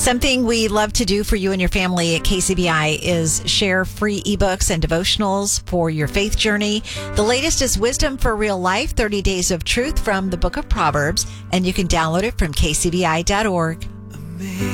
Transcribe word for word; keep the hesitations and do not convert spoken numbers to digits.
Something we love to do for you and your family at K C B I is share free ebooks and devotionals for your faith journey. The latest is Wisdom for Real Life, thirty Days of Truth from the Book of Proverbs, and you can download it from k c b i dot org.